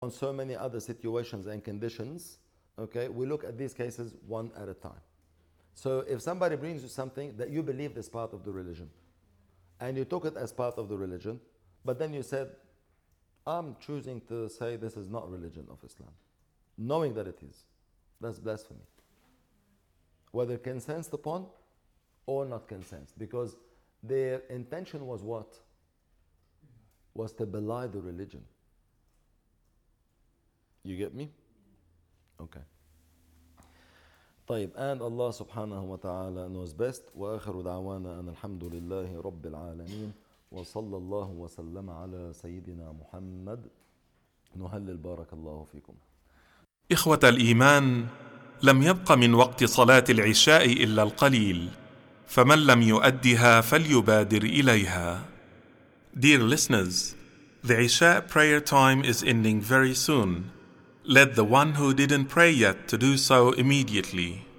on so many other situations and conditions, okay, we look at these cases one at a time. So if somebody brings you something that you believed is part of the religion, and you took it as part of the religion, but then you said, I'm choosing to say this is not religion of Islam, knowing that it is, that's blasphemy. Whether consensed upon or not consensed, because their intention was what? Was to belie the religion. You get me? Okay. طيب, and Allah subhanahu wa ta'ala knows best. وآخر دعوانا أن الحمد لله رب العالمين وصلى الله وسلم على سيدنا محمد. نهلل بارك الله فيكم. إخوة الإيمان، لم يبق من وقت صلاة العشاء إلا القليل، فمن لم يؤدها فليبادر إليها. Dear listeners, the Isha prayer time is ending very soon. Let the one who didn't pray yet to do so immediately.